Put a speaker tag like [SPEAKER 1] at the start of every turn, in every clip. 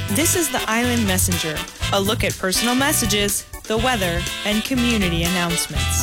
[SPEAKER 1] This is the Island Messenger, a look at personal messages, the weather, and community announcements.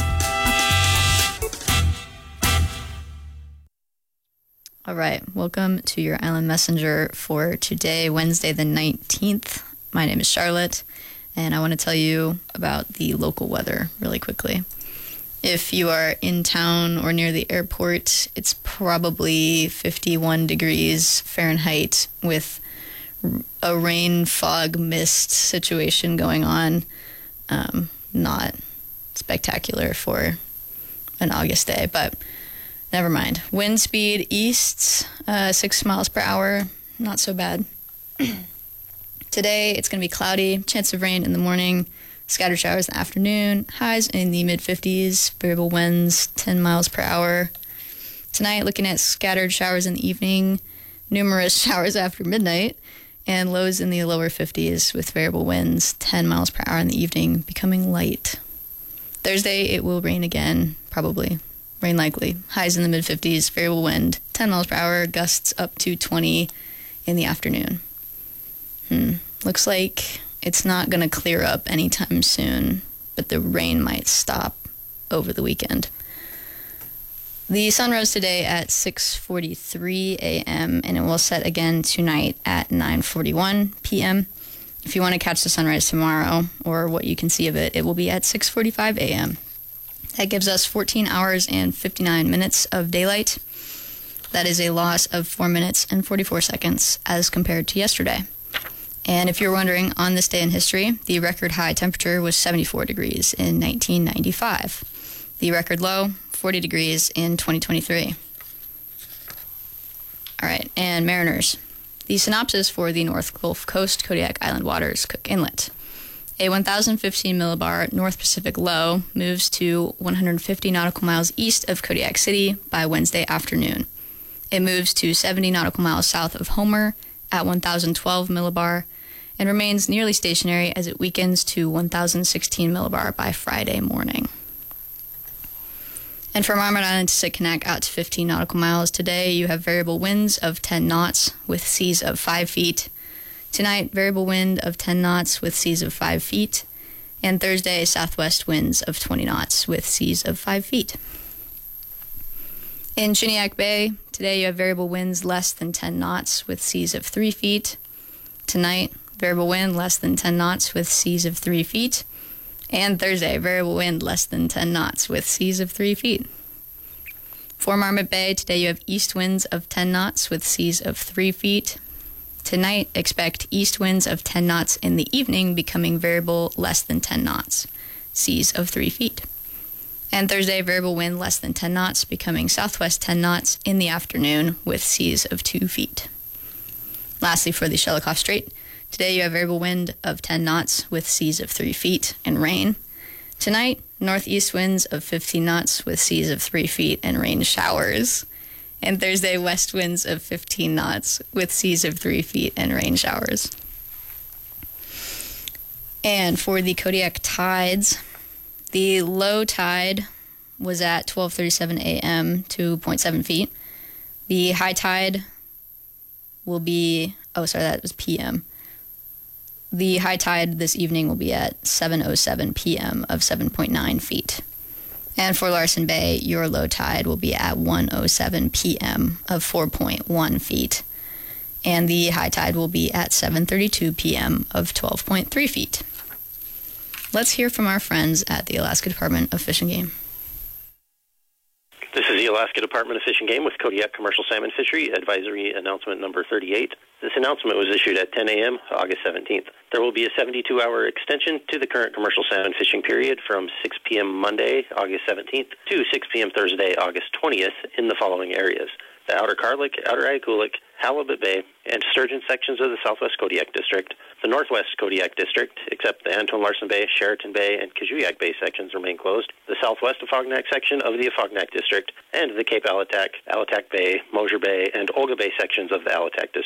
[SPEAKER 2] All right, welcome to your Island Messenger for today, Wednesday the 19th. My name is Charlotte, and I want to tell you about the local weather really quickly. If you are in town or near the airport, it's probably 51 degrees Fahrenheit with a rain, fog, mist situation going on. Not spectacular for an August day, but never mind. Wind speed east, 6 miles per hour, not so bad. Today, it's going to be cloudy, chance of rain in the morning, scattered showers in the afternoon, highs in the mid-50s, variable winds 10 miles per hour. Tonight, looking at scattered showers in the evening, numerous showers after midnight, and lows in the lower 50s with variable winds 10 miles per hour in the evening, becoming light. Thursday, it will rain again, probably. Rain likely. Highs in the mid-50s, variable wind 10 miles per hour, gusts up to 20 in the afternoon. Looks like it's not going to clear up anytime soon, but the rain might stop over the weekend. The sun rose today at 6:43 a.m. and it will set again tonight at 9:41 p.m. If you want to catch the sunrise tomorrow, or what you can see of it, it will be at 6:45 a.m. That gives us 14 hours and 59 minutes of daylight. That is a loss of 4 minutes and 44 seconds as compared to yesterday. And if you're wondering, on this day in history, the record high temperature was 74 degrees in 1995. The record low, 40 degrees in 2023. All right, and Mariners. The synopsis for the North Gulf Coast Kodiak Island waters, Cook Inlet. A 1,015 millibar North Pacific low moves to 150 nautical miles east of Kodiak City by Wednesday afternoon. It moves to 70 nautical miles south of Homer at 1,012 millibar and remains nearly stationary as it weakens to 1,016 millibar by Friday morning. And from Marmot Island to Sitkinak out to 15 nautical miles, today you have variable winds of 10 knots with seas of 5 feet. Tonight, variable wind of 10 knots with seas of 5 feet. And Thursday, southwest winds of 20 knots with seas of 5 feet. In Chiniak Bay, today you have variable winds less than 10 knots with seas of 3 feet. Tonight, variable wind less than 10 knots with seas of 3 feet. And Thursday, variable wind less than 10 knots with seas of 3 feet. For Marmot Bay, today you have east winds of 10 knots with seas of 3 feet. Tonight, expect east winds of 10 knots in the evening, becoming variable less than 10 knots, seas of 3 feet. And Thursday, variable wind less than 10 knots, becoming southwest 10 knots in the afternoon with seas of 2 feet. Lastly, for the Shelikof Strait, today you have variable wind of 10 knots with seas of 3 feet and rain. Tonight, northeast winds of 15 knots with seas of 3 feet and rain showers. And Thursday, west winds of 15 knots with seas of 3 feet and rain showers. And for the Kodiak tides, the low tide was at 12:37 a.m., 2.7 feet. The high tide will be, that was p.m. The high tide this evening will be at 7:07 p.m. of 7.9 feet. And for Larsen Bay, your low tide will be at 1:07 p.m. of 4.1 feet. And the high tide will be at 7:32 p.m. of 12.3 feet. Let's hear from our friends at the Alaska Department of Fish and Game.
[SPEAKER 3] This is the Alaska Department of Fish and Game with Kodiak Commercial Salmon Fishery Advisory Announcement Number 38. This announcement was issued at 10 a.m. August 17th. There will be a 72-hour extension to the current commercial salmon fishing period from 6 p.m. Monday, August 17th to 6 p.m. Thursday, August 20th in the following areas: the Outer Karlik, Outer Aykulik, Halibut Bay, and sturgeon sections of the Southwest Kodiak District. The Northwest Kodiak District, except the Anton Larsen Bay, Sheraton Bay, and Kajuyak Bay sections remain closed. The Southwest Afognak section of the Afognak District, and the Cape Alatak, Alatak Bay, Mosier Bay, and Olga Bay sections of the Alatak District.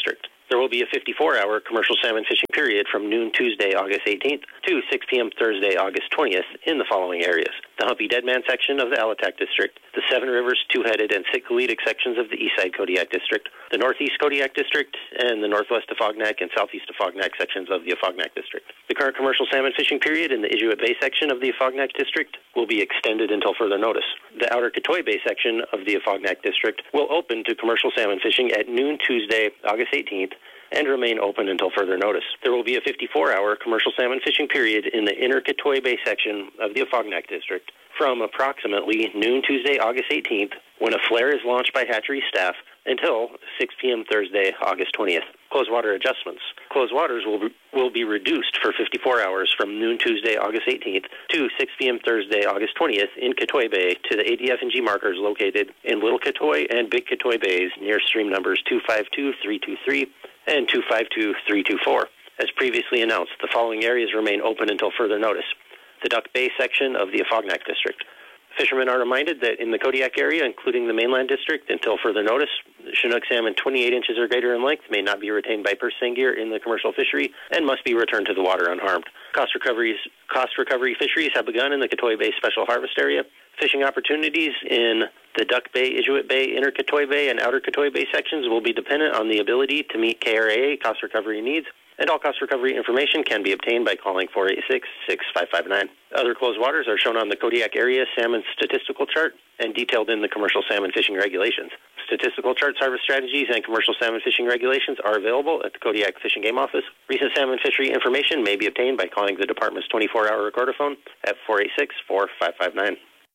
[SPEAKER 3] There will be a 54-hour commercial salmon fishing period from noon Tuesday, August 18th to 6 p.m. Thursday, August 20th in the following areas: the Humpy Deadman section of the Alatac District, the Seven Rivers, Two-Headed, and Sitkalitic sections of the Eastside Kodiak District, the Northeast Kodiak District, and the Northwest Afognak and Southeast Afognak sections of the Afognak District. The current commercial salmon fishing period in the Inuit Bay section of the Afognak District will be extended until further notice. The Outer Katoy Bay section of the Afognak District will open to commercial salmon fishing at noon Tuesday, August 18th, and remain open until further notice. There will be a 54-hour commercial salmon fishing period in the Inner Katoy Bay section of the Afognak District from approximately noon Tuesday, August 18th, when a flare is launched by hatchery staff, until 6 p.m. Thursday, August 20th. Closed water adjustments. Closed waters will be reduced for 54 hours from noon Tuesday, August 18th to 6 p.m. Thursday, August 20th in Katoy Bay to the ADF&G markers located in Little Katoy and Big Katoy Bays near stream numbers 252-323 and 252-324. As previously announced, the following areas remain open until further notice: the Duck Bay section of the Afognak District. Fishermen are reminded that in the Kodiak area, including the mainland district, until further notice, Chinook salmon 28 inches or greater in length may not be retained by purse seine gear in the commercial fishery and must be returned to the water unharmed. Cost recovery fisheries have begun in the Katoy Bay Special Harvest Area. Fishing opportunities in the Duck Bay, Inuit Bay, Inner Katoy Bay, and Outer Katoy Bay sections will be dependent on the ability to meet KRAA cost recovery needs, and all cost recovery information can be obtained by calling 486-6559. Other closed waters are shown on the Kodiak Area Salmon Statistical Chart and detailed in the Commercial Salmon Fishing Regulations. Statistical charts, harvest strategies, and commercial salmon fishing regulations are available at the Kodiak Fish and Game Office. Recent salmon fishery information may be obtained by calling the department's 24-hour recorder phone at 486-4559.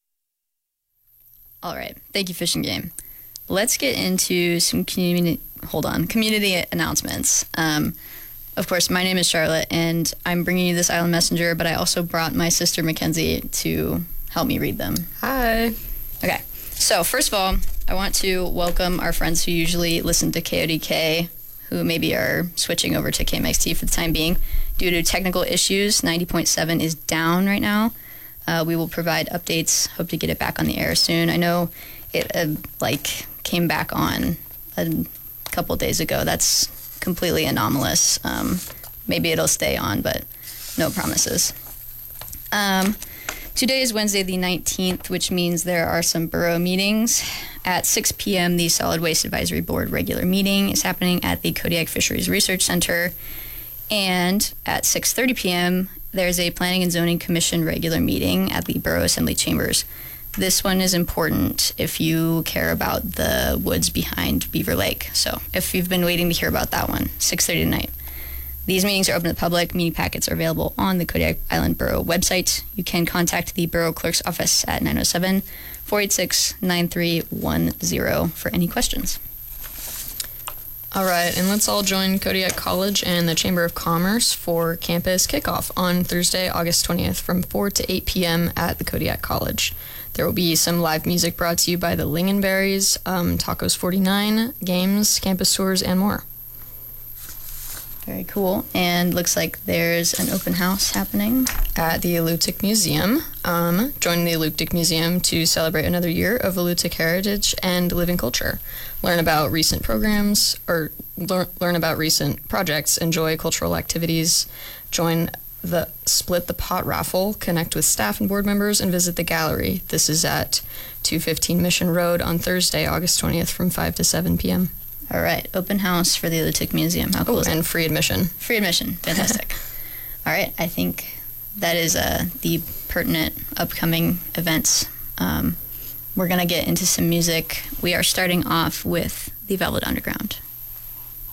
[SPEAKER 2] All right. Thank you, Fish and Game. Let's get into some community announcements. Of course, my name is Charlotte, and I'm bringing you this Island Messenger, but I also brought my sister Mackenzie to help me read them.
[SPEAKER 4] Hi.
[SPEAKER 2] Okay. So, first of all, I want to welcome our friends who usually listen to KODK, who maybe are switching over to KMXT for the time being. Due to technical issues, 90.7 is down right now. We will provide updates. Hope to get it back on the air soon. I know it came back on a couple days ago. That's completely anomalous. Maybe it'll stay on, but no promises. Today is Wednesday the 19th, which means there are some borough meetings. At 6 p.m., the Solid Waste Advisory Board regular meeting is happening at the Kodiak Fisheries Research Center. And at 6:30 p.m., there's a Planning and Zoning Commission regular meeting at the Borough Assembly Chambers. This one is important if you care about the woods behind Beaver Lake. So if you've been waiting to hear about that one, 6:30 tonight. These meetings are open to the public. Meeting packets are available on the Kodiak Island Borough website. You can contact the Borough Clerk's office at 907-486-9310 for any questions.
[SPEAKER 4] All right, and let's all join Kodiak College and the Chamber of Commerce for campus kickoff on Thursday, August 20th from 4 to 8 p.m. at the Kodiak College. There will be some live music brought to you by the Lingonberries, Tacos 49, games, campus tours, and more.
[SPEAKER 2] Very cool. And looks like there's an open house happening
[SPEAKER 4] At the Alutiiq Museum. Join the Alutiiq Museum to celebrate another year of Alutiiq heritage and living culture. Learn about recent programs, or learn about recent projects, enjoy cultural activities, join the Split the Pot raffle, connect with staff and board members, and visit the gallery. This is at 215 Mission Road on Thursday, August 20th from 5 to 7 p.m.
[SPEAKER 2] All right, open house for the Alutiiq Museum. How cool is
[SPEAKER 4] and
[SPEAKER 2] that?
[SPEAKER 4] free admission.
[SPEAKER 2] Free admission, fantastic. All right, I think that is the pertinent upcoming events. We're going to get into some music. We are starting off with the Velvet Underground.